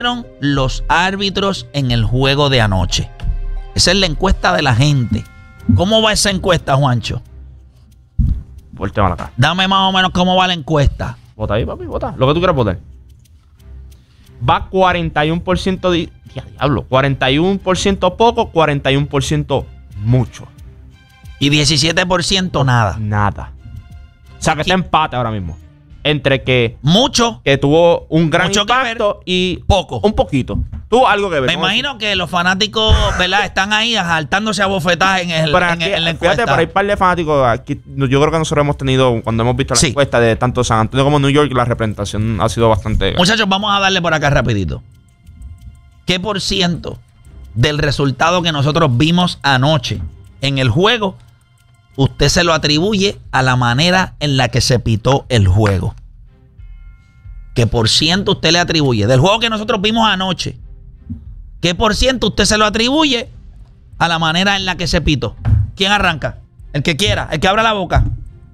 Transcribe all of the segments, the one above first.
los árbitros en el juego de anoche? Esa es la encuesta de la gente. ¿Cómo va esa encuesta, Juancho? Voltea para acá. Dame más o menos cómo va la encuesta. Vota ahí, papi, vota. Lo que tú quieras votar. Va 41% diablo. 41% poco, 41% mucho. Y 17% nada. Nada. O sea, que está empate ahora mismo. Entre que... Mucho. Que tuvo un gran Mucho impacto y... Poco. Un poquito. Tuvo algo que ver. Me imagino que los fanáticos, ¿verdad? Están ahí saltándose a bofetadas en la encuesta. Fíjate, para ir par de fanáticos, aquí, yo creo que nosotros hemos tenido, cuando hemos visto la encuesta de tanto San Antonio como New York, la representación ha sido bastante... Muchachos, vamos a darle por acá rapidito. ¿Qué por ciento del resultado que nosotros vimos anoche en el juego usted se lo atribuye a la manera en la que se pitó el juego? ¿Qué por ciento usted le atribuye del juego que nosotros vimos anoche? ¿Qué por ciento usted se lo atribuye a la manera en la que se pitó? ¿Quién arranca? El que quiera, el que abra la boca.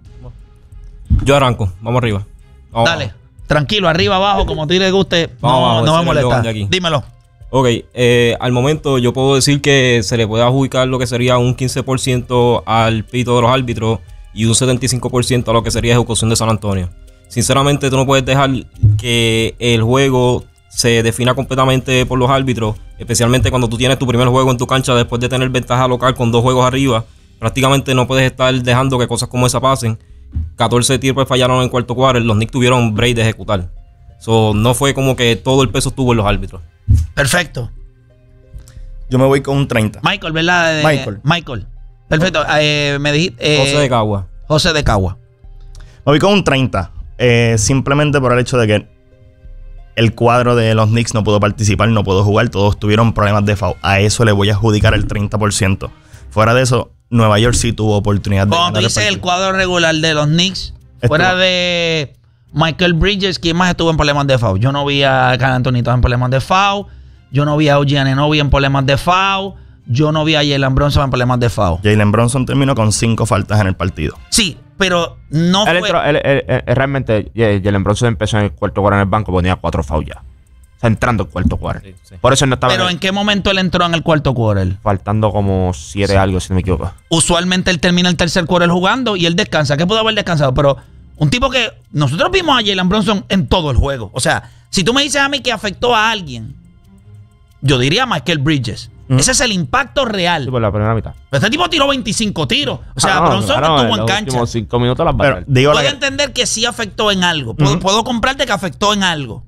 Yo arranco, vamos arriba. Vamos Dale, abajo. Tranquilo, arriba, abajo, como a ti le guste. Vamos No abajo, me molesta. Dímelo. Dímelo. Ok, al momento yo puedo decir que se le puede adjudicar lo que sería un 15% al pito de los árbitros y un 75% a lo que sería ejecución de San Antonio. Sinceramente, tú no puedes dejar que el juego se defina completamente por los árbitros, especialmente cuando tú tienes tu primer juego en tu cancha después de tener ventaja local con 2 juegos arriba. Prácticamente no puedes estar dejando que cosas como esa pasen. 14 tiros fallaron en cuarto quarter, los Knicks tuvieron break de ejecutar. No fue como que todo el peso estuvo en los árbitros. Perfecto. Yo me voy con un 30. Michael, ¿verdad? Michael. Perfecto. Me dijiste... José de Cagua. José de Cagua. Me voy con un 30. Simplemente por el hecho de que el cuadro de los Knicks no pudo participar, no pudo jugar, todos tuvieron problemas de foul. A eso le voy a adjudicar el 30%. Fuera de eso, Nueva York sí tuvo oportunidad de Cuando tú dices el cuadro regular de los Knicks, fuera de Michael Bridges, ¿quién más estuvo en problemas de foul? Yo no vi a Carl Anthony Towns en problemas de foul. Yo no vi a OG Anunoby en problemas de foul. Yo no vi a Jalen Brunson en problemas de foul. Jalen Brunson terminó con 5 faltas en el partido. Sí, pero no fue... Realmente, Jalen Brunson empezó en el cuarto cuarto en el banco, ponía 4 fouls ya. O sea, entrando el cuarto cuarto. Sí. Por eso no estaba... Pero ¿en qué momento él entró en el cuarto quarter? Faltando como 7 algo, si no me equivoco. Usualmente él termina el tercer quarter jugando y él descansa. ¿Qué pudo haber descansado? Pero un tipo que... Nosotros vimos a Jalen Brunson en todo el juego. O sea, si tú me dices a mí que afectó a alguien, yo diría Michael Bridges. Ese es el impacto real. Sí, por la primera mitad. Pero este tipo tiró 25 tiros. O sea, Brunson no estuvo en cancha. Los 5 minutos las Pero, puedo entender que sí afectó en algo. Puedo comprarte que afectó en algo.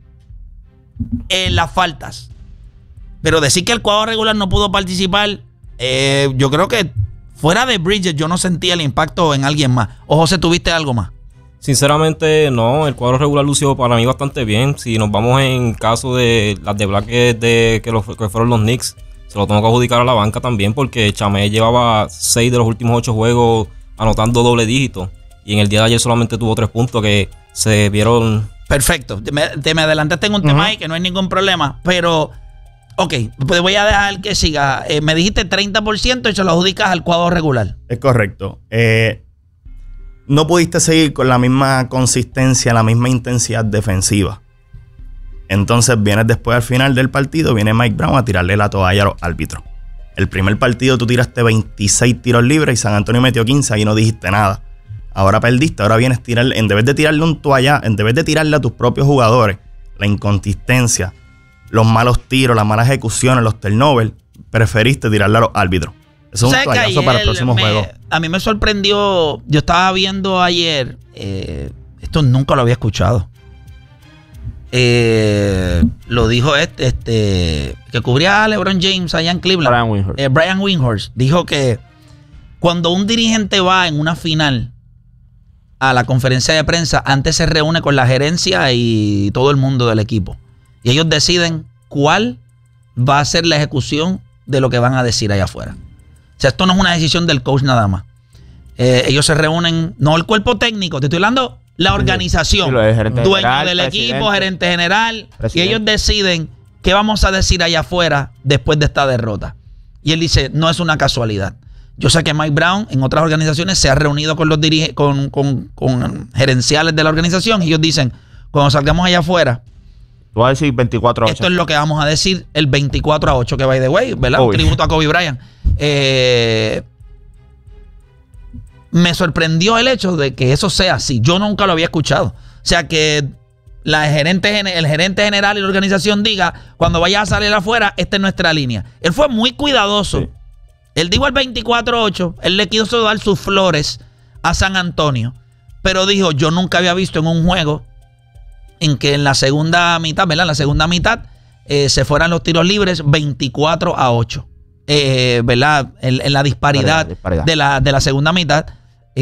En las faltas. Pero decir que el cuadro regular no pudo participar, yo creo que fuera de Bridges yo no sentía el impacto en alguien más. ¿O José, tuviste algo más? Sinceramente, no. El cuadro regular lució para mí bastante bien. Si nos vamos en caso de las de Black que fueron los Knicks, se lo tengo que adjudicar a la banca también, porque Chamé llevaba 6 de los últimos 8 juegos anotando doble dígito. Y en el día de ayer solamente tuvo 3 puntos que se vieron... Perfecto. Te me adelantaste en un tema ahí que no hay ningún problema. Pero, ok, pues voy a dejar que siga. Me dijiste 30% y se lo adjudicas al cuadro regular. Es correcto. No pudiste seguir con la misma consistencia, la misma intensidad defensiva. Entonces vienes después al final del partido, viene Mike Brown a tirarle la toalla a los árbitros. El primer partido tú tiraste 26 tiros libres y San Antonio metió 15 y no dijiste nada. Ahora perdiste, ahora vienes a tirar, en vez de tirarle un toalla, en vez de tirarle a tus propios jugadores, la inconsistencia, los malos tiros, las malas ejecuciones, los turnovers, preferiste tirarle a los árbitros. Eso es un toallazo para el próximo juego. A mí me sorprendió, yo estaba viendo ayer, esto nunca lo había escuchado. Lo dijo que cubría a LeBron James allá en Cleveland. Brian Windhorst dijo que cuando un dirigente va en una final a la conferencia de prensa, antes se reúne con la gerencia y todo el mundo del equipo. Y ellos deciden cuál va a ser la ejecución de lo que van a decir allá afuera. O sea, esto no es una decisión del coach nada más. Ellos se reúnen, no el cuerpo técnico, te estoy hablando la organización, dueño general, del equipo, gerente general, y ellos deciden qué vamos a decir allá afuera después de esta derrota. Y él dice, no es una casualidad. Yo sé que Mike Brown en otras organizaciones se ha reunido con los con gerenciales de la organización y ellos dicen, cuando salgamos allá afuera, Tú vas a decir 24-8. Esto es lo que vamos a decir, el 24-8, que by the way, ¿verdad? Un tributo a Kobe Bryant. Me sorprendió el hecho de que eso sea así. Yo nunca lo había escuchado. O sea, que el gerente general y la organización diga, cuando vayas a salir afuera, esta es nuestra línea. Él fue muy cuidadoso. Sí. Él dijo el 24-8, él le quiso dar sus flores a San Antonio, pero dijo, yo nunca había visto en un juego en que en la segunda mitad, ¿verdad? En la segunda mitad se fueran los tiros libres 24-8, ¿verdad? En la disparidad. De la segunda mitad. Tú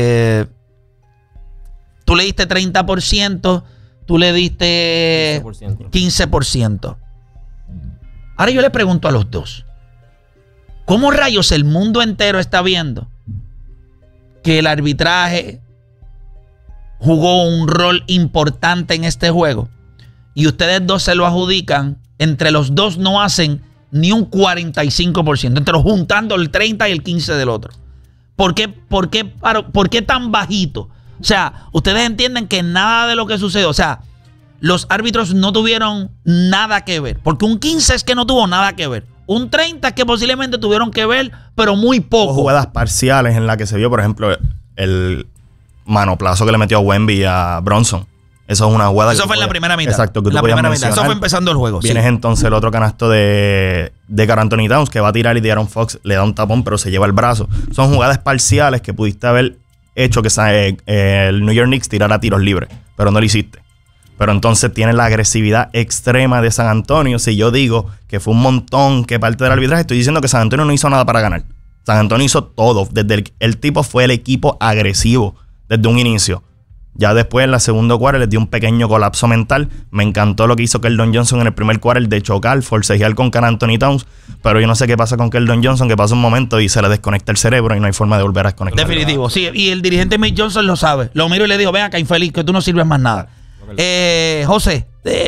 le diste 30%, tú le diste 15%. Ahora yo le pregunto a los dos, ¿cómo rayos el mundo entero está viendo que el arbitraje jugó un rol importante en este juego y ustedes dos se lo adjudican? Entre los dos no hacen ni un 45%, entre los juntando el 30 y el 15 del otro. ¿Por qué tan bajito? O sea, ustedes entienden que nada de lo que sucedió, o sea, los árbitros no tuvieron nada que ver, porque un 15 es que no tuvo nada que ver. Un 30 es que posiblemente tuvieron que ver, pero muy poco. Jugadas parciales en las que se vio, por ejemplo, el manoplazo que le metió a Wemby a Bronson. Eso es una jugada. Eso fue en la primera mitad. Exacto, que tú la podías primera mencionar. mitad. Eso fue empezando el juego. Vienes entonces el otro canasto de Karl Anthony Towns, que va a tirar y De'Aaron Fox le da un tapón, pero se lleva el brazo. Son jugadas parciales que pudiste haber hecho que el New York Knicks tirara tiros libres, pero no lo hiciste. Pero entonces tiene la agresividad extrema de San Antonio. Si yo digo que fue un montón que parte del arbitraje, estoy diciendo que San Antonio no hizo nada para ganar. San Antonio hizo todo. Desde el tipo fue el equipo agresivo desde un inicio. Ya después en la segunda cuarta les dio un pequeño colapso mental. Me encantó lo que hizo Keldon Johnson en el primer cuarto, de chocar, forcejear con Karl Anthony Towns. Pero yo no sé qué pasa con Keldon Johnson, que pasa un momento y se le desconecta el cerebro y no hay forma de volver a desconectar. Definitivo, sí. Y el dirigente Mick Johnson lo sabe. Lo miro y le digo, ven acá, infeliz, que tú no sirves más nada. José,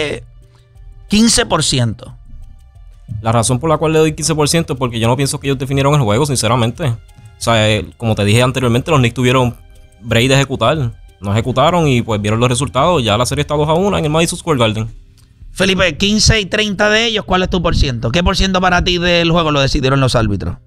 15%. La razón por la cual le doy 15% es porque yo no pienso que ellos definieron el juego, sinceramente. O sea, como te dije anteriormente, los Knicks tuvieron break de ejecutar. No ejecutaron y pues vieron los resultados. Ya la serie está 2-1 en el Madison Square Garden. Felipe, 15 y 30 de ellos, ¿cuál es tu por ciento? ¿Qué por ciento para ti del juego lo decidieron los árbitros?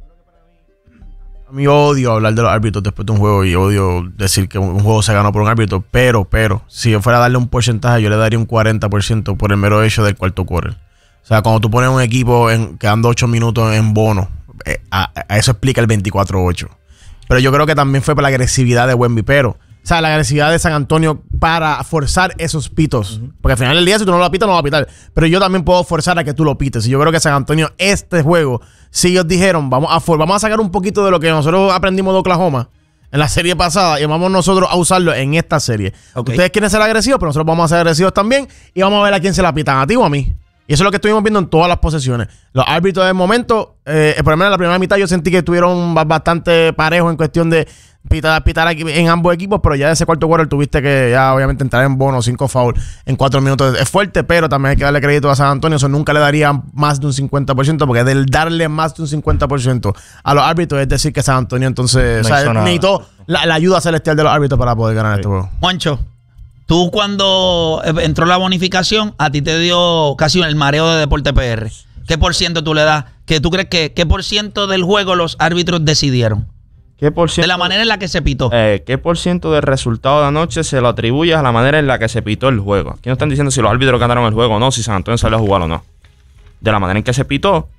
A mí odio hablar de los árbitros después de un juego y odio decir que un juego se ganó por un árbitro, pero, si yo fuera a darle un porcentaje, yo le daría un 40% por el mero hecho del cuarto quarter. O sea, cuando tú pones un equipo quedando 8 minutos en bono, a eso explica el 24-8. Pero yo creo que también fue por la agresividad de Wemby, o sea, la agresividad de San Antonio para forzar esos pitos. Porque al final del día, si tú no lo pitas, no lo va a pitar. Pero yo también puedo forzar a que tú lo pites. Y yo creo que San Antonio, este juego, si ellos dijeron, vamos a sacar un poquito de lo que nosotros aprendimos de Oklahoma en la serie pasada y vamos nosotros a usarlo en esta serie. Okay. Ustedes quieren ser agresivos, pero nosotros vamos a ser agresivos también y vamos a ver a quién se la pitan, a ti o a mí. Y eso es lo que estuvimos viendo en todas las posesiones. Los árbitros del momento, por lo menos en la primera mitad yo sentí que estuvieron bastante parejos en cuestión de pitar aquí en ambos equipos, pero ya de ese cuarto quarter tuviste que ya obviamente entrar en bono, 5 fouls en 4 minutos es fuerte, pero también hay que darle crédito a San Antonio. Eso nunca le daría más de un 50%, porque del darle más de un 50% a los árbitros es decir que San Antonio entonces necesitó la ayuda celestial de los árbitros para poder ganar este juego. Juancho, tú cuando entró la bonificación, a ti te dio casi el mareo de Deporte PR. ¿Qué por ciento tú le das? ¿Qué tú crees qué por ciento del juego los árbitros decidieron? ¿Qué por ciento, de la manera en la que se pitó? ¿Qué por ciento del resultado de anoche se lo atribuyes a la manera en la que se pitó el juego? Aquí no están diciendo si los árbitros ganaron el juego o no, si San Antonio salió a jugar o no. De la manera en que se pitó,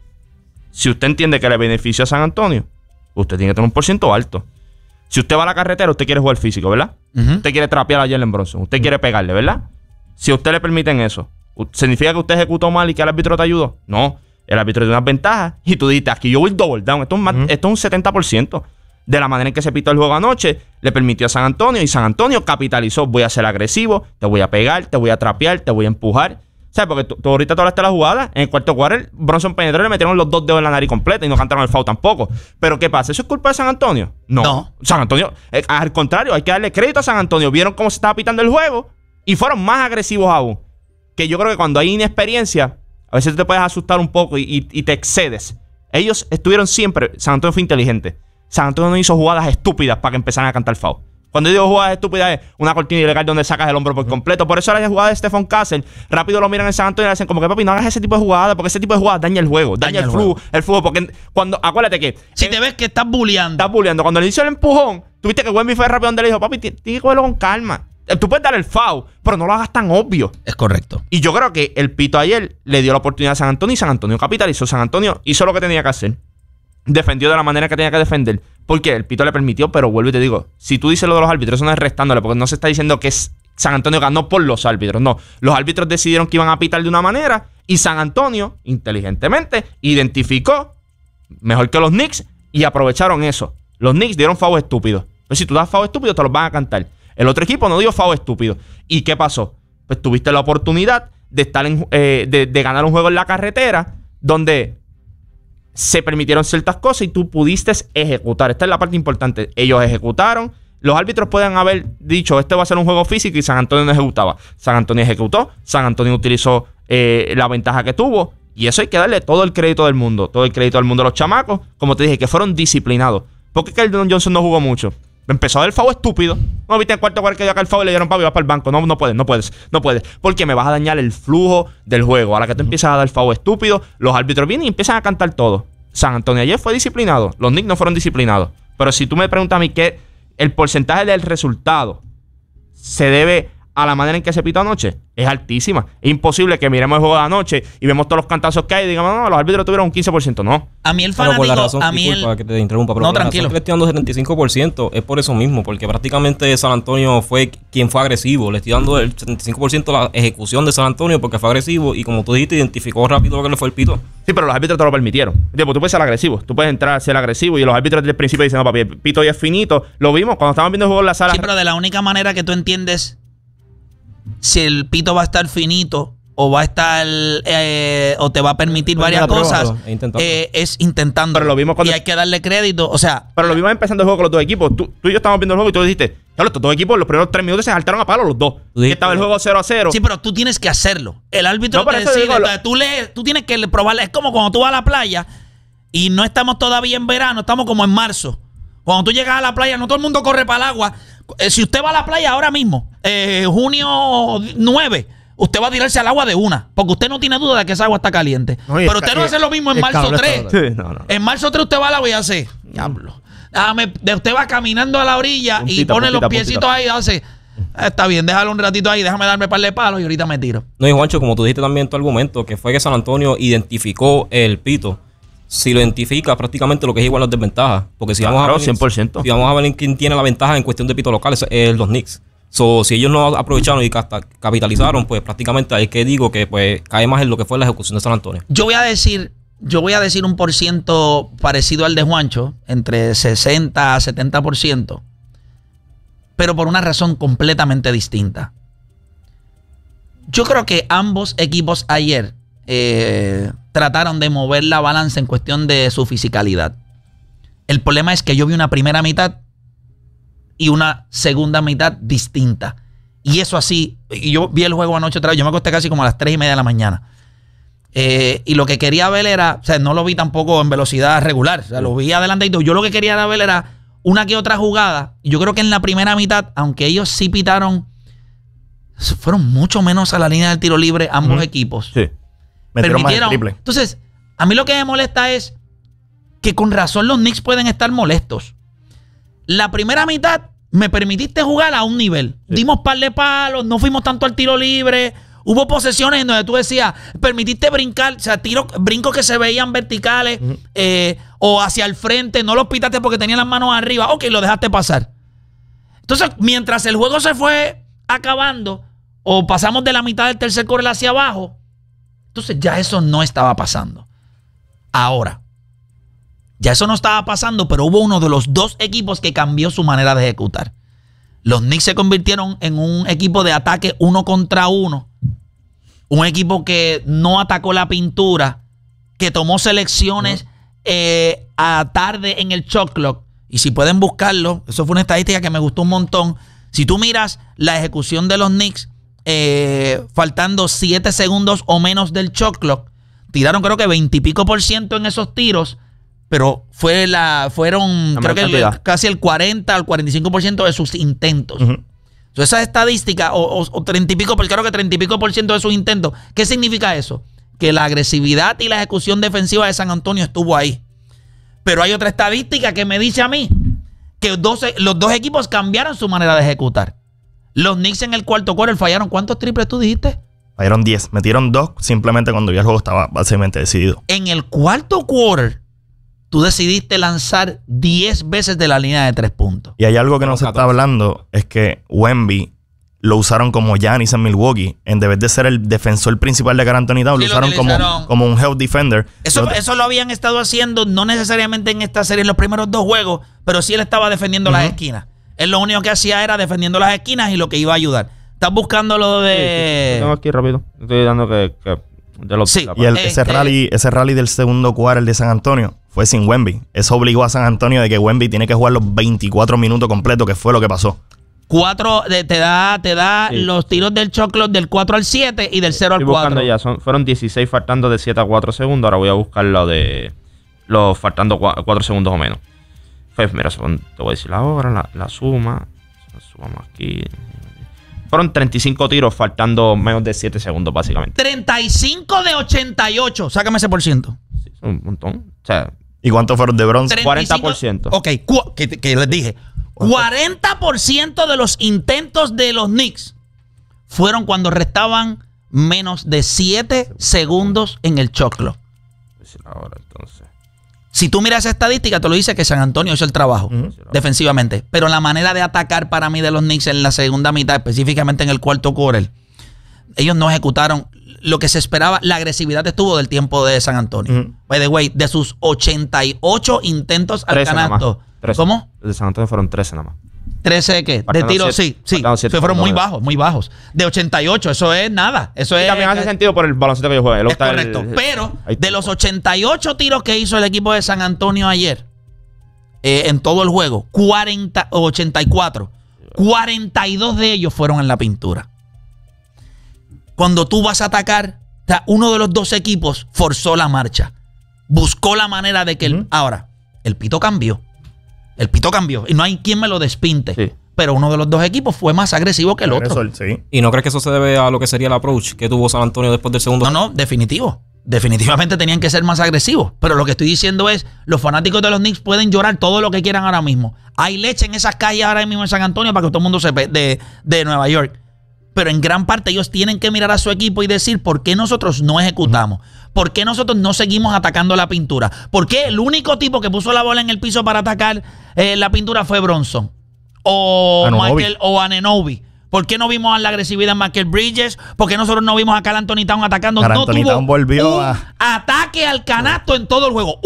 si usted entiende que le beneficia a San Antonio, usted tiene que tener un por ciento alto. Si usted va a la carretera, usted quiere jugar físico, ¿verdad? Usted quiere trapear a Jalen Bronson, usted quiere pegarle, ¿verdad? Si a usted le permiten eso, ¿significa que usted ejecutó mal y que el árbitro te ayudó? No, el árbitro tiene unas ventajas y tú dijiste, aquí yo voy double down. Esto es un 70%. De la manera en que se pitó el juego anoche, le permitió a San Antonio y San Antonio capitalizó. Voy a ser agresivo, te voy a pegar, te voy a trapear, te voy a empujar. ¿Sabes? Porque tú ahorita tú hablaste de la jugada. En el cuarto quarter, Bronson penetró y le metieron los 2 dedos en la nariz completa y no cantaron el foul tampoco. Pero ¿qué pasa? ¿Eso es culpa de San Antonio? No. San Antonio, al contrario, hay que darle crédito a San Antonio. Vieron cómo se estaba pitando el juego y fueron más agresivos aún. Que yo creo que cuando hay inexperiencia, a veces te puedes asustar un poco y te excedes. Ellos estuvieron siempre. San Antonio fue inteligente. San Antonio no hizo jugadas estúpidas para que empezaran a cantar foul. Cuando yo digo jugadas estúpidas es una cortina ilegal donde sacas el hombro por completo. Por eso las jugadas de Stephon Castle, rápido lo miran en San Antonio y le dicen como que papi, no hagas ese tipo de jugadas, porque ese tipo de jugadas daña el juego, daña el flujo, porque cuando, acuérdate que si te ves que estás bulleando. Cuando le hizo el empujón, tuviste que Wemby fue rápido donde le dijo, papi, tienes que cogerlo con calma. Tú puedes dar el foul, pero no lo hagas tan obvio. Es correcto. Y yo creo que el pito ayer le dio la oportunidad a San Antonio y San Antonio capitalizó. San Antonio hizo lo que tenía que hacer. Defendió de la manera que tenía que defender. Porque el pito le permitió, pero vuelvo y te digo, si tú dices lo de los árbitros, eso no es restándole, porque no se está diciendo que San Antonio ganó por los árbitros. No, los árbitros decidieron que iban a pitar de una manera y San Antonio, inteligentemente, identificó mejor que los Knicks y aprovecharon eso. Los Knicks dieron foul estúpidos. Pues si tú das foul estúpido, te los van a cantar. El otro equipo no dio foul estúpido. ¿Y qué pasó? Pues tuviste la oportunidad de estar de ganar un juego en la carretera donde se permitieron ciertas cosas y tú pudiste ejecutar. Esta es la parte importante. Ellos ejecutaron. Los árbitros pueden haber dicho, este va a ser un juego físico y San Antonio no ejecutaba. San Antonio ejecutó. San Antonio utilizó la ventaja que tuvo. Y eso hay que darle todo el crédito del mundo. Todo el crédito del mundo a los chamacos. Como te dije, que fueron disciplinados. ¿Por qué Keldon Johnson no jugó mucho? Empezó a dar foul estúpido. No viste en cuarto cuarto que dio acá el foul y le dieron papi, vas para el banco. No puedes. Porque me vas a dañar el flujo del juego. A la que tú empiezas a dar foul estúpido, los árbitros vienen y empiezan a cantar todo. San Antonio ayer fue disciplinado. Los Knicks no fueron disciplinados. Pero si tú me preguntas a mí que el porcentaje del resultado se debe a la manera en que se pitó anoche, es altísima. Es imposible que miremos el juego de anoche y vemos todos los cantazos que hay y digamos, no, los árbitros tuvieron un 15%. No. A mí el fanático... Pero por la razón, disculpa que te interrumpa, pero no, por tranquilo. La razón que le estoy dando 75% es por eso mismo, porque prácticamente San Antonio fue quien fue agresivo. Le estoy dando el 75% de la ejecución de San Antonio porque fue agresivo y como tú dijiste, identificó rápido lo que le fue el pito. Sí, pero los árbitros te lo permitieron. Tipo, tú puedes ser agresivo, tú puedes entrar a ser agresivo y los árbitros desde el principio dicen, no, papi, el pito ya es finito. Lo vimos cuando estábamos viendo el juego en la sala. Sí, pero de la única manera que tú entiendes si el pito va a estar finito o va a estar o te va a permitir varias cosas es intentando. Pero lo vimos cuando... Y hay que darle crédito, o sea... Pero lo vimos empezando el juego con los dos equipos. Tú y yo estábamos viendo el juego y tú dijiste, claro, estos dos equipos los primeros 3 minutos se saltaron a palo los dos. Y estaba el juego 0-0. Sí, pero tú tienes que hacerlo. El árbitro no, te decide. Tú tienes que probarle. Es como cuando tú vas a la playa y no estamos todavía en verano, estamos como en marzo. Cuando tú llegas a la playa, no todo el mundo corre para el agua. Si usted va a la playa ahora mismo, junio 9, usted va a tirarse al agua de una. Porque usted no tiene duda de que esa agua está caliente. No, pero usted no hace lo mismo en marzo 3. Sí, no. En marzo 3 usted va al agua y hace... Diablo. Usted va caminando a la orilla y pone los piecitos ahí y hace... Está bien, déjalo un ratito ahí, déjame darme un par de palos y ahorita me tiro. No, y Juancho, como tú dijiste también en tu argumento, que fue que San Antonio identificó el pito. Si lo identifica, prácticamente lo que es igual a las desventajas. Porque si vamos a ver 100%. Si vamos a ver quién tiene la ventaja en cuestión de pito locales, es los Knicks. Si ellos no aprovecharon y capitalizaron, pues prácticamente hay que digo que pues cae más en lo que fue la ejecución de San Antonio. Yo voy a decir un % parecido al de Juancho, entre 60 a 70%, pero por una razón completamente distinta. Yo creo que ambos equipos ayer trataron de mover la balanza en cuestión de su fisicalidad. El problema es que yo vi una primera mitad y una segunda mitad distinta. Y eso así, y yo vi el juego anoche otra vez, yo me acosté casi como a las 3:30 de la mañana. Y lo que quería ver era, o sea, no lo vi tampoco en velocidad regular, o sea, lo vi adelantito. Yo lo que quería ver era una que otra jugada. Y yo creo que en la primera mitad, aunque ellos sí pitaron, fueron mucho menos a la línea del tiro libre ambos equipos. Sí. Permitieron. Entonces, a mí lo que me molesta es que con razón los Knicks pueden estar molestos. La primera mitad me permitiste jugar a un nivel. Sí. Dimos par de palos, no fuimos tanto al tiro libre. Hubo posesiones en donde tú decías, permitiste brincar, o sea, brincos que se veían verticales o hacia el frente, no los pitaste porque tenían las manos arriba. Ok, lo dejaste pasar. Entonces, mientras el juego se fue acabando o pasamos de la mitad del tercer quarter hacia abajo, entonces ya eso no estaba pasando. Ahora, ya eso no estaba pasando, pero hubo uno de los dos equipos que cambió su manera de ejecutar. Los Knicks se convirtieron en un equipo de ataque 1 contra 1. Un equipo que no atacó la pintura, que tomó selecciones a tarde en el shot clock. Y si pueden buscarlo, eso fue una estadística que me gustó un montón. Si tú miras la ejecución de los Knicks, faltando 7 segundos o menos del shot clock, tiraron creo que 20 y pico % en esos tiros pero fueron creo que casi el 40 al 45% de sus intentos. Entonces, esa estadística, o 30 y pico, porque creo que 30 y pico % de sus intentos, ¿qué significa eso? Que la agresividad y la ejecución defensiva de San Antonio estuvo ahí. Pero hay otra estadística que me dice a mí que los dos equipos cambiaron su manera de ejecutar. Los Knicks en el cuarto quarter fallaron. ¿Cuántos triples tú dijiste? Fallaron 10. Metieron 2 simplemente cuando ya el juego estaba básicamente decidido. En el cuarto quarter, tú decidiste lanzar 10 veces de la línea de 3 puntos. Y hay algo que no se está hablando, es que Wemby lo usaron como Giannis en Milwaukee. En vez de ser el defensor principal de Karl Anthony Towns, lo usaron como un help defender. Eso lo habían estado haciendo, no necesariamente en esta serie, en los primeros 2 juegos, pero sí él estaba defendiendo las esquinas. Él lo único que hacía era defendiendo las esquinas y lo que iba a ayudar. Estás buscando lo de... Sí. Tengo aquí rápido. Estoy dando que de los... Sí. Y ese rally del segundo quarter de San Antonio fue sin Wemby. Eso obligó a San Antonio de que Wemby tiene que jugar los 24 minutos completos, que fue lo que pasó. Te da los tiros del shot clock del 4 al 7 y del 0 al 4. Ya, fueron 16 faltando de 7 a 4 segundos. Ahora voy a buscar lo de los faltando 4 segundos o menos. Pues mira, te voy a decir ahora la suma. Sumamos aquí. Fueron 35 tiros faltando menos de 7 segundos, básicamente. 35 de 88. Sácame ese por ciento. Sí, es un montón. O sea, ¿y cuántos fueron de bronce? 40%. Ok, que les dije. 40% de los intentos de los Knicks fueron cuando restaban menos de 7 segundos en el shot clock. Ahora, entonces. Si tú miras esa estadística, te lo dice que San Antonio hizo el trabajo defensivamente. Pero la manera de atacar para mí de los Knicks en la segunda mitad, específicamente en el cuarto quarter, ellos no ejecutaron lo que se esperaba. La agresividad estuvo del tiempo de San Antonio. By the way, de sus 88 intentos al canasto. ¿Cómo? De San Antonio fueron 13 nada más. ¿13 de qué? De tiro, sí. Fueron muy bajos. De 88, eso es nada. Eso es. También hace sentido por el baloncesto que yo jugué. Es correcto. Pero de los 88 tiros que hizo el equipo de San Antonio ayer, en todo el juego, 84, 42 de ellos fueron en la pintura. Cuando tú vas a atacar, uno de los dos equipos forzó la marcha. Buscó la manera de que ahora, el pito cambió. El pito cambió y no hay quien me lo despinte. Sí. Pero uno de los dos equipos fue más agresivo que el otro. Sí. ¿Y no crees que eso se debe a lo que sería el approach que tuvo San Antonio después del segundo? No, definitivo. Definitivamente tenían que ser más agresivos. Pero lo que estoy diciendo es, los fanáticos de los Knicks pueden llorar todo lo que quieran ahora mismo. Hay leche en esas calles ahora mismo en San Antonio para que todo el mundo sepa de Nueva York. Pero en gran parte ellos tienen que mirar a su equipo y decir, ¿por qué nosotros no ejecutamos? ¿Por qué nosotros no seguimos atacando la pintura? ¿Por qué el único tipo que puso la bola en el piso para atacar la pintura fue Bronson? O Anunoby. ¿Por qué no vimos a la agresividad de Michael Bridges? ¿Por qué nosotros no vimos a Karl Anthony Towns atacando? Karl Anthony Towns volvió a ataque al canasto en todo el juego.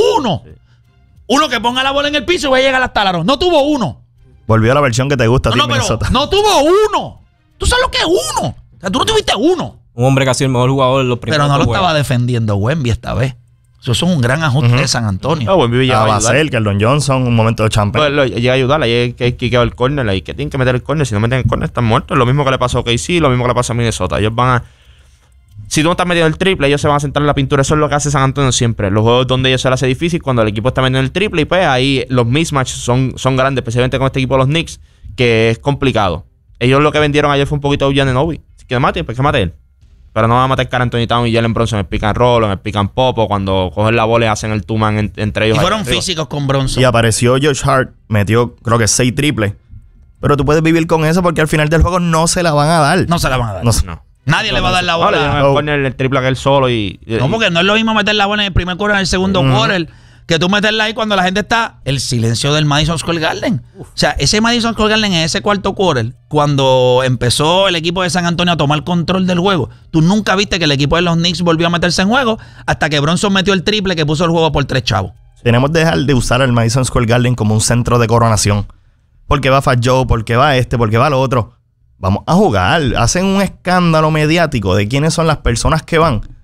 Uno que ponga la bola en el piso y va a llegar hasta el aro. No tuvo uno. Volvió a la versión que te gusta a ti, Minnesota. No tuvo uno. ¿Tú sabes lo que es uno? O sea, tú no tuviste uno. Un hombre que ha sido el mejor jugador en los primeros. Pero no lo estaba defendiendo Wemby esta vez. Eso es un gran ajuste de San Antonio. Wemby llega a ayudar. Keldon Johnson, un momento de champion. Llega a ayudar. Ahí hay que quitar el córner. Ahí que tienen que meter el córner. Si no meten el córner, están muertos. Lo mismo que le pasó a KC, lo mismo que le pasó a Minnesota. Ellos van a... Si tú no estás metiendo el triple, ellos se van a sentar en la pintura. Eso es lo que hace San Antonio siempre. Los juegos donde ellos se les hace difícil, cuando el equipo está metiendo el triple, y pues ahí los mismatches son grandes, especialmente con este equipo de los Knicks, que es complicado. Ellos lo que vendieron ayer fue un poquito de Anunoby. Si quieren mate, pues que mate él. Pero no van a matar Karl Anthony Towns y Jalen Bronson en el pick and roll, en el pick and pop, o cuando cogen la bola y hacen el two-man entre ellos. Y fueron físicos con Bronson. Y apareció Josh Hart, metió creo que 6 triples. Pero tú puedes vivir con eso porque al final del juego no se la van a dar. No se la van a dar. No. Nadie le va a dar la bola. No, el triple que él solo no, porque no es lo mismo meter la bola en el primer quarter, en el segundo quarter, que tú meterla ahí cuando la gente está... El silencio del Madison Square Garden. O sea, ese Madison Square Garden en ese cuarto quarter, cuando empezó el equipo de San Antonio a tomar control del juego, tú nunca viste que el equipo de los Knicks volvió a meterse en juego hasta que Bronson metió el triple que puso el juego por 3 chavos. Tenemos que dejar de usar el Madison Square Garden como un centro de coronación. Porque va Fat Joe, porque va porque va lo otro. Vamos a jugar. Hacen un escándalo mediático de quiénes son las personas que van.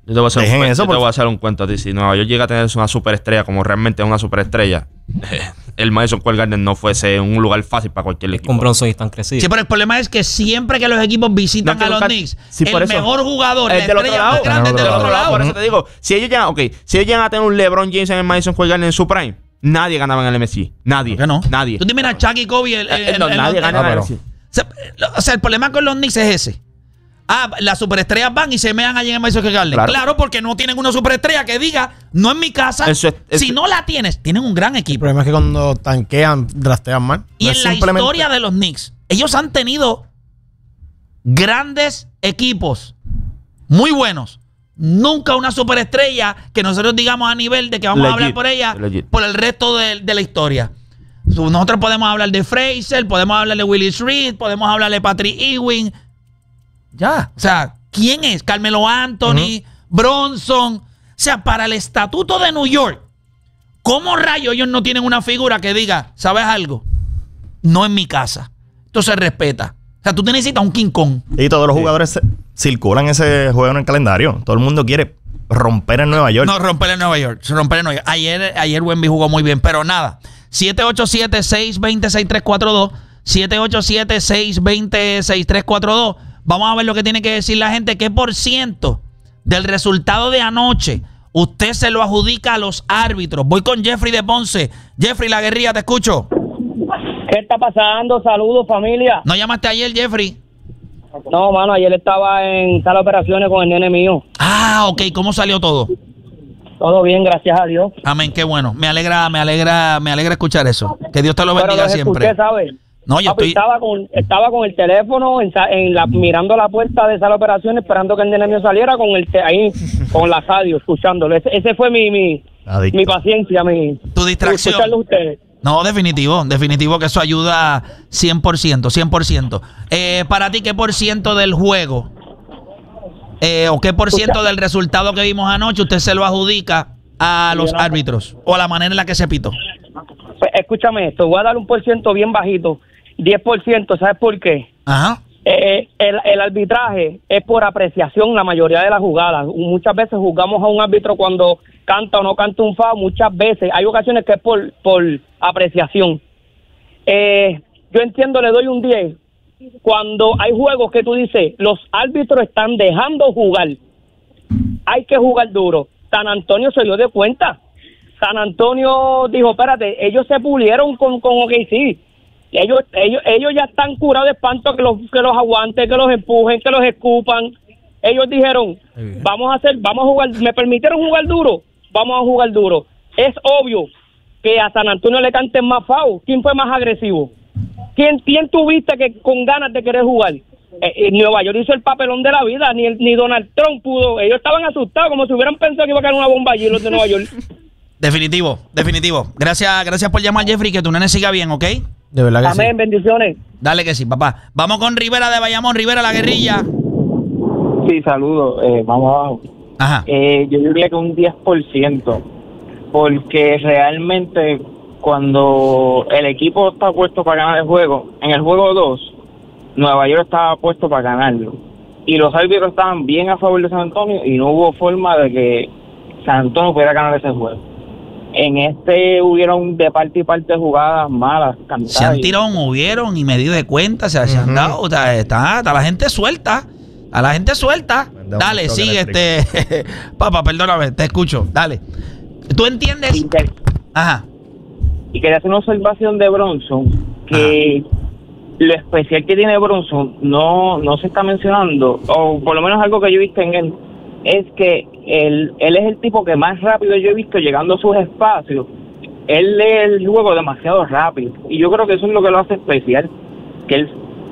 Yo te voy a hacer un cuento a ti. Si Nueva York llega a tener una superestrella, como realmente es una superestrella, el Madison Square Garden no fuese un lugar fácil para cualquier equipo. Con Bronson y están crecidos. Sí, pero el problema es que siempre que los equipos visitan a los Knicks, el mejor jugador, la estrella más grande es del otro lado. Por eso te digo, si ellos llegan a tener un LeBron James en el Madison Square Garden en su prime, nadie ganaba en el MSG. Nadie. ¿Por qué no? Nadie. Tú te miras a Chuck y Kobe. Nadie ganaba en el MSG. O sea, el problema con los Knicks es ese. Las superestrellas van y se mean allí en el Madison Square Garden. Claro, porque no tienen una superestrella que diga, no es mi casa. Si no la tienes, tienen un gran equipo. El problema es que cuando tanquean, draftean mal. Y en la historia de los Knicks, ellos han tenido grandes equipos, muy buenos. Nunca una superestrella que nosotros digamos a nivel de que vamos a hablar por ella por el resto de la historia. Nosotros podemos hablar de Fraser, podemos hablar de Willis Reed, podemos hablar de Patrick Ewing. Ya, o sea, ¿quién es? Carmelo Anthony, Bronson. O sea, para el estatuto de New York, ¿cómo rayos ellos no tienen una figura que diga, ¿sabes algo? No en mi casa. Esto se respeta. O sea, tú te necesitas un King Kong. Y todos los jugadores circulan ese juego en el calendario. Todo el mundo quiere romper en Nueva York. No, romper en Nueva York. Ayer Wemby jugó muy bien, pero nada. 787-620-6342. 787-620-6342. Vamos a ver lo que tiene que decir la gente. ¿Qué por ciento del resultado de anoche usted se lo adjudica a los árbitros? Voy con Jeffrey de Ponce. Jeffrey, la guerrilla, te escucho. ¿Qué está pasando? Saludos, familia. ¿No llamaste ayer, Jeffrey? No, mano, ayer estaba en sala de operaciones con el nene mío. Ah, ok. ¿Cómo salió todo? Todo bien, gracias a Dios. Amén, qué bueno. Me alegra escuchar eso. Que Dios te lo bendiga siempre. Usted sabe. No, yo estaba con el teléfono mirando la puerta de sala de operaciones, esperando que el nene mío saliera ahí con la radio, escuchándolo. Ese fue mi paciencia, tu distracción. Escucharlo ustedes. No, definitivo que eso ayuda 100%. Para ti, ¿qué por ciento del juego o qué por ciento del resultado que vimos anoche usted se lo adjudica a los árbitros o a la manera en la que se pitó? Pues escúchame esto, voy a dar un por ciento bien bajito, 10%, ¿sabes por qué? Ajá. El arbitraje es por apreciación la mayoría de las jugadas. Muchas veces juzgamos a un árbitro cuando canta o no canta un foul, muchas veces. Hay ocasiones que es por apreciación. Yo entiendo, le doy un 10. Cuando hay juegos que tú dices, los árbitros están dejando jugar, hay que jugar duro. San Antonio se dio de cuenta. San Antonio dijo, espérate, ellos se pulieron con OKC. Ellos ya están curados de espanto que los aguanten, que los empujen, que los escupan. Ellos dijeron, vamos a jugar, me permitieron jugar duro, vamos a jugar duro. Es obvio que a San Antonio le canten más foul. ¿Quién fue más agresivo? ¿Quién tuviste que con ganas de querer jugar? Nueva York hizo el papelón de la vida, ni Donald Trump pudo. Ellos estaban asustados, como si hubieran pensado que iba a caer una bomba allí los de Nueva York. Definitivo. Gracias por llamar, Jeffrey, que tu nene siga bien, ¿ok? De verdad que amén, sí. bendiciones. Dale que sí, papá. Vamos con Rivera de Bayamón. Rivera, la guerrilla. Sí, saludos. Vamos abajo. Ajá. Yo diría que un 10%, porque realmente cuando el equipo está puesto para ganar el juego, en el juego 2, Nueva York estaba puesto para ganarlo. Y los árbitros estaban bien a favor de San Antonio y no hubo forma de que San Antonio pudiera ganar ese juego. En hubieron de parte y parte jugadas malas, cantadas. Se han tirado, hubieron y medido de cuenta, se han dado, o sea, está la gente suelta. A la gente suelta. Dale, sigue papá, perdóname, te escucho. Dale. ¿Tú entiendes? Ajá. Y quería hacer una observación de Bronson, que lo especial que tiene Bronson no se está mencionando, o por lo menos algo que yo he visto en él, es que él es el tipo que más rápido yo he visto llegando a sus espacios. Él lee el juego demasiado rápido, y yo creo que eso es lo que lo hace especial, que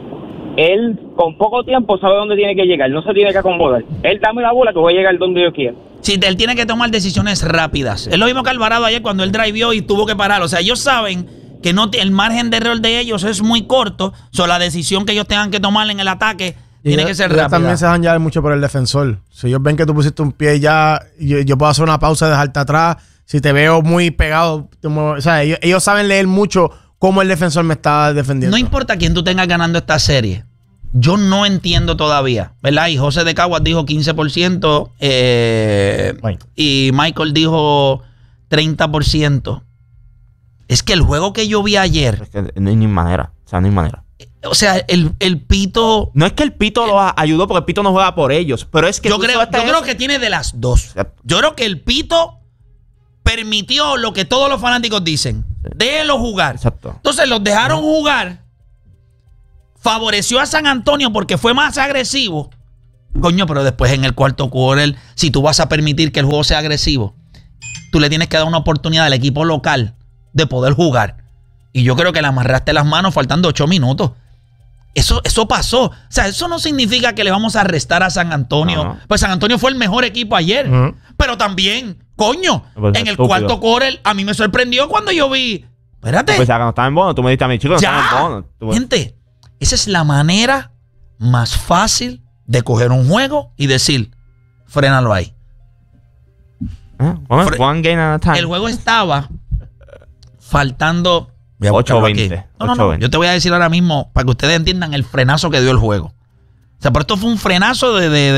él con poco tiempo sabe dónde tiene que llegar, no se tiene que acomodar. Él dame la bola que voy a llegar donde yo quiera. Sí, él tiene que tomar decisiones rápidas. Es lo mismo que Alvarado ayer cuando él driveó y tuvo que parar. O sea, ellos saben que el margen de error de ellos es muy corto. La decisión que ellos tengan que tomar en el ataque tiene que ser rápida. También se dejan llevar mucho por el defensor. Si ellos ven que tú pusiste un pie ya, yo puedo hacer una pausa, dejarte atrás. Si te veo muy pegado, o sea, ellos saben leer mucho cómo el defensor me está defendiendo. No importa quién tú tengas ganando esta serie. Yo no entiendo todavía, ¿verdad? Y José de Caguas dijo 15%, y Michael dijo 30%. Es que el juego que yo vi ayer... Es que no hay ni manera. O sea, no hay manera. O sea, el Pito... No es que el Pito los ayudó porque el Pito no juega por ellos, pero es que... Yo creo que tiene de las dos. Yo creo que el Pito permitió lo que todos los fanáticos dicen. Sí. Déjenlo jugar. Exacto. Entonces los dejaron jugar. Favoreció a San Antonio porque fue más agresivo. Coño, pero después en el cuarto quarter, si tú vas a permitir que el juego sea agresivo, tú le tienes que dar una oportunidad al equipo local de poder jugar. Y yo creo que le amarraste las manos faltando 8 minutos. Eso pasó. O sea, eso no significa que le vamos a restar a San Antonio. No. Pues San Antonio fue el mejor equipo ayer. Pero también, coño, pues en el cuarto quarter a mí me sorprendió cuando yo vi... Espérate. Pues cuando estaba en bono, tú me dijiste a mi chico, ya. Estaba en bono. Gente, esa es la manera más fácil de coger un juego y decir, frénalo ahí. One game at a time. El juego estaba faltando... 8-20. No. Yo te voy a decir ahora mismo para que ustedes entiendan el frenazo que dio el juego. O sea, pero esto fue un frenazo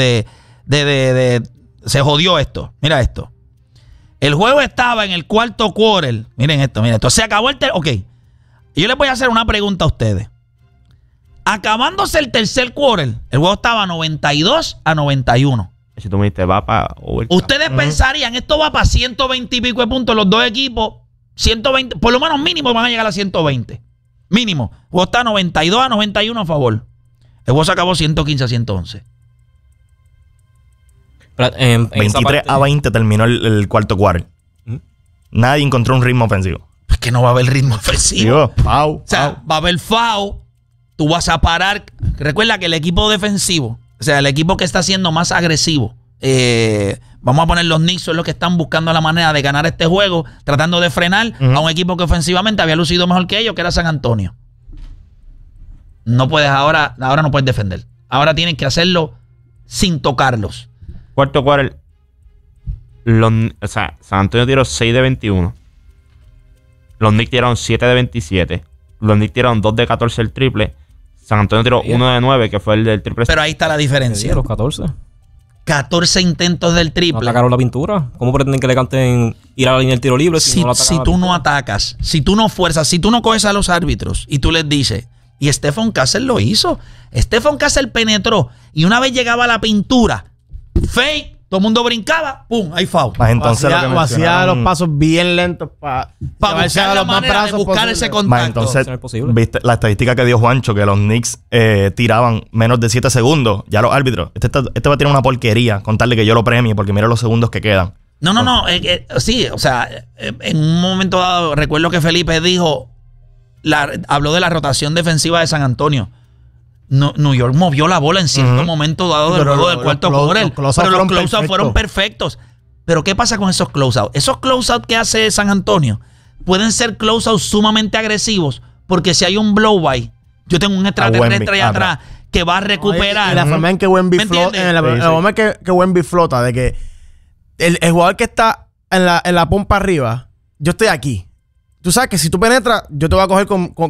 se jodió esto. Mira esto. El juego estaba en el cuarto quarter. Miren esto. Se acabó el... Ok. Yo les voy a hacer una pregunta a ustedes. Acabándose el tercer quarter, el juego estaba 92-91. Si tú me dijiste, va para... Ustedes pensarían, esto va para 120 y pico de puntos los dos equipos. 120, por lo menos mínimo van a llegar a 120. Mínimo. El juego está 92-91 a favor. El juego se acabó 115-111. 23-20 terminó el cuarto quarter. Nadie encontró un ritmo ofensivo. Es que no va a haber ritmo ofensivo. Foul. O sea, va a haber foul. Tú vas a parar. Recuerda que el equipo defensivo, o sea, el equipo que está siendo más agresivo, vamos a poner los Knicks, son los que están buscando la manera de ganar este juego, tratando de frenar a un equipo que ofensivamente había lucido mejor que ellos, que era San Antonio. No puedes ahora no puedes defender. Ahora tienen que hacerlo sin tocarlos. Cuarto quarter, San Antonio tiró 6 de 21. Los Knicks tiraron 7 de 27. Los Knicks tiraron 2 de 14 el triple. San Antonio tiró 1 de 9, que fue el del triple. Pero ahí está la diferencia. Los 14. 14 intentos del triple. No atacaron la pintura. ¿Cómo pretenden que le canten ir a la línea del tiro libre si tú no atacas, si tú no fuerzas, si tú no coges a los árbitros y tú les dices, y Stephen Castle lo hizo. Stephen Castle penetró y una vez llegaba a la pintura, fake, todo el mundo brincaba, pum, ahí foul. Entonces hacía los pasos bien lentos para buscar la manera de buscar ese contacto. Entonces, viste la estadística que dio Juancho, que los Knicks tiraban menos de 7 segundos. Ya los árbitros, este va a tener una porquería, contarle que yo lo premie, porque mira los segundos que quedan. No. Sí, o sea, en un momento dado, recuerdo que Felipe dijo, habló de la rotación defensiva de San Antonio. New York movió la bola en cierto momento dado del juego del cuarto quarter. Pero los closeouts fueron perfectos. Pero ¿qué pasa con esos closeouts? Esos closeouts que hace San Antonio pueden ser closeouts sumamente agresivos, porque si hay un blow by, yo tengo un extraterrestre allá atrás que va a recuperar. Y la forma en que Wemby flota, la forma en que Wemby flota, de que el jugador que está en la pompa arriba, yo estoy aquí. Tú sabes que si tú penetras, yo te voy a coger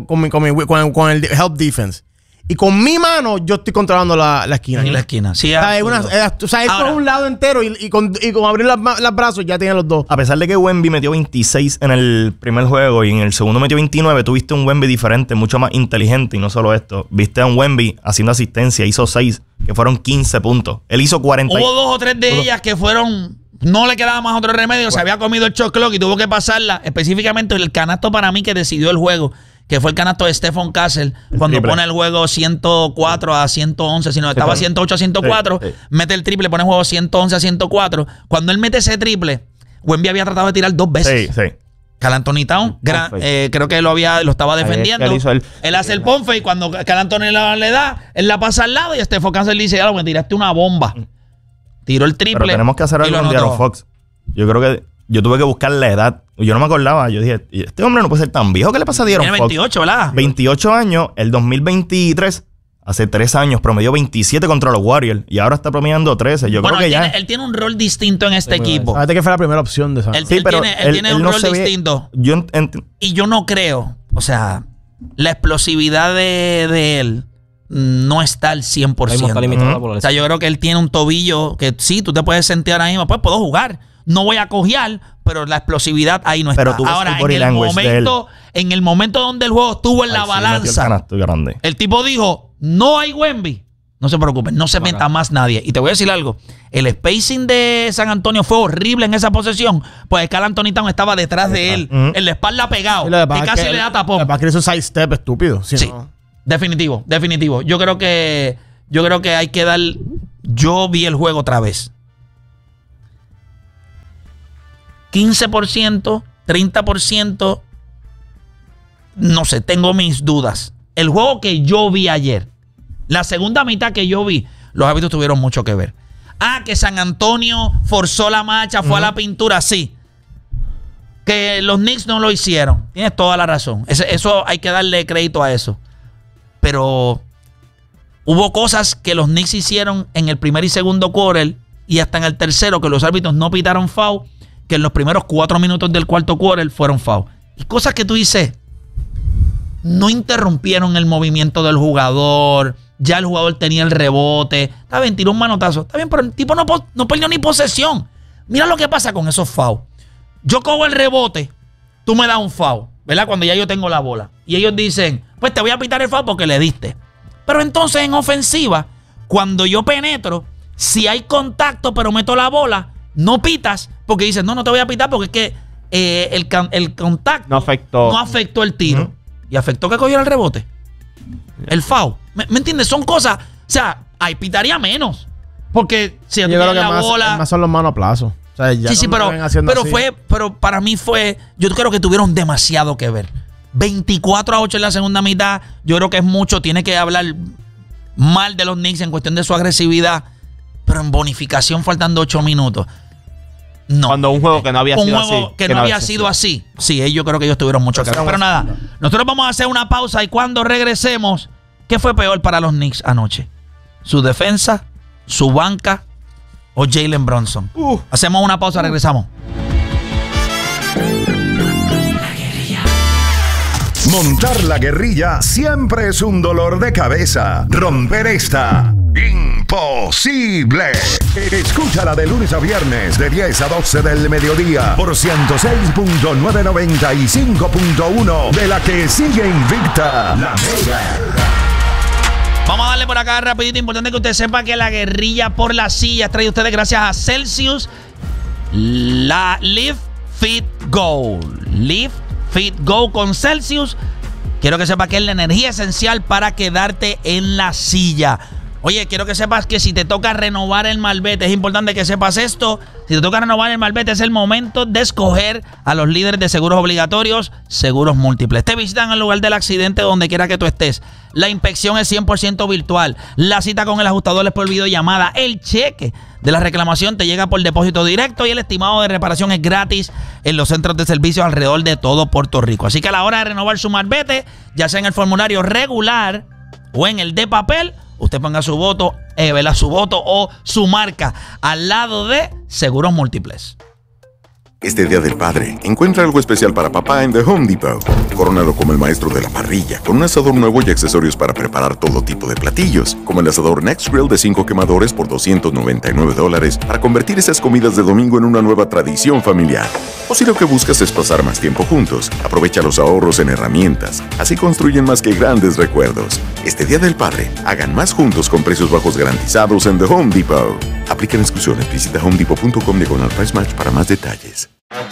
con el help defense. Y con mi mano yo estoy controlando la esquina. En la esquina. Sí, o sea, es por un lado entero y con abrir los brazos ya tienen los dos. A pesar de que Wemby metió 26 en el primer juego y en el segundo metió 29, tuviste un Wemby diferente, mucho más inteligente. Y no solo esto, viste a un Wemby haciendo asistencia, hizo 6, que fueron 15 puntos. Él hizo 40. Hubo 2 o 3 de ellas que fueron... No le quedaba más otro remedio. Se había comido el shot clock y tuvo que pasarla. Específicamente el canasto para mí que decidió el juego, que fue el canasto de Stephen Castle, cuando pone el juego 104 a 111, si no estaba 108 a 104, mete el triple, pone el juego 111 a 104. Cuando él mete ese triple, Wemby había tratado de tirar 2 veces. Karl Anthony Towns, creo que lo estaba defendiendo. Él hace el pump fake y cuando Karl Anthony le da, él la pasa al lado y Stephen Castle le dice, ya me tiraste una bomba. Tiró el triple. Pero tenemos que hacer algo con De'Aaron Fox. Yo creo que yo tuve que buscar la edad. Yo no me acordaba. Yo dije, este hombre no puede ser tan viejo. ¿Qué le pasa a De'Aaron Fox? Tiene 28, ¿verdad? 28 años. El 2023, hace 3 años, promedió 27 contra los Warriors. Y ahora está promediando 13. Yo creo que él tiene un rol distinto en este equipo. Fíjate que fue la primera opción de San Antonio. Él tiene un rol distinto. Y yo no creo, o sea, la explosividad de él no está al 100%. Está limitado por la O sea, yo creo que él tiene un tobillo que sí, tú te puedes sentir ahora mismo, pues puedo jugar, no voy a cojear, pero la explosividad ahí no está. Ahora, en el momento donde el juego estuvo en la balanza, el tipo dijo, no hay Wemby. No se preocupen, no se meta más nadie. Y te voy a decir algo. El spacing de San Antonio fue horrible en esa posesión. Pues Karl Anthony Towns estaba detrás de él, en la espalda pegado. Y casi le da tapón. ¿Para qué es un sidestep estúpido? Sí, no. Definitivo. Yo creo que hay que dar... Yo vi el juego otra vez. 15%, 30%, no sé, tengo mis dudas. El juego que yo vi ayer, la segunda mitad que yo vi, los árbitros tuvieron mucho que ver. Que San Antonio forzó la marcha, fue a la pintura, sí. Que los Knicks no lo hicieron. Tienes toda la razón. Eso hay que darle crédito a eso. Pero hubo cosas que los Knicks hicieron en el primer y segundo quarter y hasta en el tercero que los árbitros no pitaron foul, que en los primeros 4 minutos del cuarto quarter fueron foul. Y cosas que tú dices, no interrumpieron el movimiento del jugador, ya el jugador tenía el rebote, está bien, tiró un manotazo, está bien, pero el tipo no perdió ni posesión. Mira lo que pasa con esos foul. Yo cojo el rebote, tú me das un foul, ¿verdad? Cuando ya yo tengo la bola. Y ellos dicen, pues te voy a pitar el foul porque le diste. Pero entonces en ofensiva, cuando yo penetro, si hay contacto pero meto la bola, no pitas porque dices, no te voy a pitar porque es que el contacto no afectó el tiro. Y afectó que cogiera el rebote. El foul. ¿Me entiendes? Son cosas, o sea, ahí pitaría menos. Porque si yo creo que la bola... más son los manos a plazo. O sea, ya sí, pero para mí fue, yo creo que tuvieron demasiado que ver. 24-8 en la segunda mitad, yo creo que es mucho. Tiene que hablar mal de los Knicks en cuestión de su agresividad, pero en bonificación faltando 8 minutos. No. Cuando un juego que no había sido así. Que no había sido así. Sí, yo creo que ellos tuvieron mucho que ver. Pero nada, nosotros vamos a hacer una pausa y cuando regresemos, ¿qué fue peor para los Knicks anoche? ¿Su defensa, su banca o Jalen Brunson? Hacemos una pausa, regresamos. Montar la guerrilla siempre es un dolor de cabeza. Romper esta, imposible. Escúchala de lunes a viernes de 10 a 12 del mediodía por 106.995.1 de la que sigue invicta, La Mega. Vamos a darle por acá rapidito. Importante que usted sepa que la guerrilla por la silla trae a ustedes gracias a Celsius. La Live Fit Go. Live Fit Go con Celsius. Quiero que sepas que es la energía esencial para quedarte en la silla. Oye, quiero que sepas que si te toca renovar el malvete, es importante que sepas esto. Si te toca renovar el malvete, es el momento de escoger a los líderes de seguros obligatorios, Seguros Múltiples. Te visitan al lugar del accidente donde quiera que tú estés. La inspección es 100% virtual. La cita con el ajustador es por videollamada. El cheque de la reclamación te llega por depósito directo y el estimado de reparación es gratis en los centros de servicio alrededor de todo Puerto Rico. Así que a la hora de renovar su malvete, ya sea en el formulario regular o en el de papel, usted ponga su voto, su voto o su marca al lado de Seguros Múltiples. Este Día del Padre, encuentra algo especial para papá en The Home Depot. Córonalo como el maestro de la parrilla, con un asador nuevo y accesorios para preparar todo tipo de platillos, como el asador Next Grill de 5 quemadores por $299 para convertir esas comidas de domingo en una nueva tradición familiar. O si lo que buscas es pasar más tiempo juntos, aprovecha los ahorros en herramientas. Así construyen más que grandes recuerdos. Este Día del Padre, hagan más juntos con precios bajos garantizados en The Home Depot. Aplican exclusiones. Visita homedepot.com/price match para más detalles.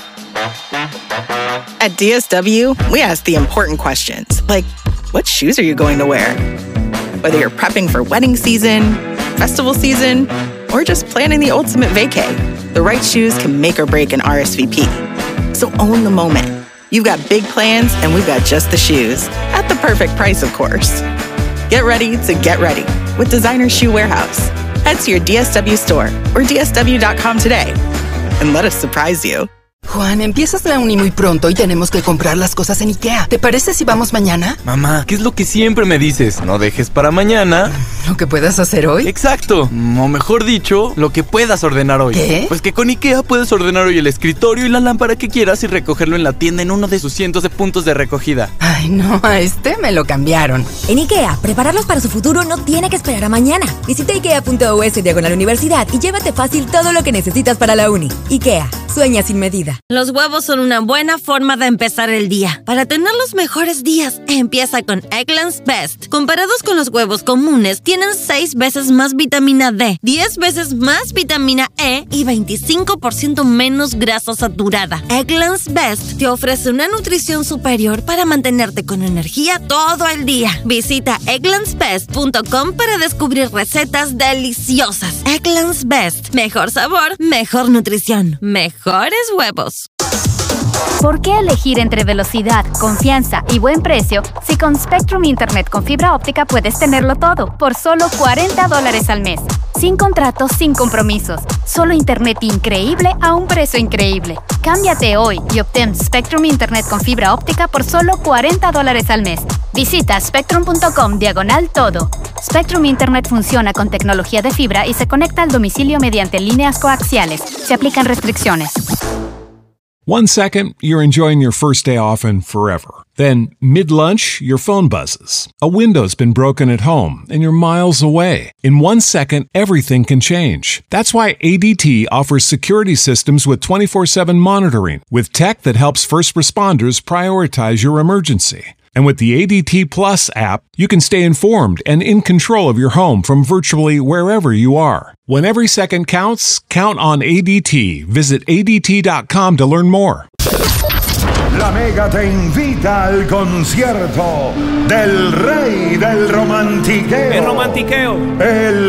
At DSW, we ask the important questions, like, what shoes are you going to wear? Whether you're prepping for wedding season, festival season, or just planning the ultimate vacay, the right shoes can make or break an RSVP. So own the moment. You've got big plans, and we've got just the shoes, at the perfect price, of course. Get ready to get ready with Designer Shoe Warehouse. Head to your DSW store or DSW.com today, and let us surprise you. Juan, empiezas la uni muy pronto y tenemos que comprar las cosas en IKEA. ¿Te parece si vamos mañana? Mamá, ¿qué es lo que siempre me dices? No dejes para mañana ¿lo que puedas hacer hoy? Exacto, o mejor dicho, lo que puedas ordenar hoy. ¿Qué? Pues que con IKEA puedes ordenar hoy el escritorio y la lámpara que quieras y recogerlo en la tienda en uno de sus cientos de puntos de recogida. Ay, no, a este me lo cambiaron. En IKEA, prepararlos para su futuro no tiene que esperar a mañana. Visita ikea.us/universidad y llévate fácil todo lo que necesitas para la uni. IKEA, sueña sin medida. Los huevos son una buena forma de empezar el día. Para tener los mejores días, empieza con Eggland's Best. Comparados con los huevos comunes, tienen 6 veces más vitamina D, 10 veces más vitamina E y 25% menos grasa saturada. Eggland's Best te ofrece una nutrición superior para mantenerte con energía todo el día. Visita egglandsbest.com para descubrir recetas deliciosas. Eggland's Best. Mejor sabor, mejor nutrición, mejores huevos. ¿Por qué elegir entre velocidad, confianza y buen precio si con Spectrum Internet con fibra óptica puedes tenerlo todo por solo $40 al mes? Sin contratos, sin compromisos. Solo internet increíble a un precio increíble. Cámbiate hoy y obtén Spectrum Internet con fibra óptica por solo $40 al mes. Visita spectrum.com/todo. Spectrum Internet funciona con tecnología de fibra y se conecta al domicilio mediante líneas coaxiales. Se aplican restricciones. 1 second, you're enjoying your first day off and forever. Then, mid-lunch, your phone buzzes. A window's been broken at home and you're miles away. In 1 second, everything can change. That's why ADT offers security systems with 24/7 monitoring, with tech that helps first responders prioritize your emergency. And with the ADT Plus app, you can stay informed and in control of your home from virtually wherever you are. When every second counts, count on ADT. Visit ADT.com to learn more. La Mega te invita al concierto del rey del romantiqueo. El romantiqueo. El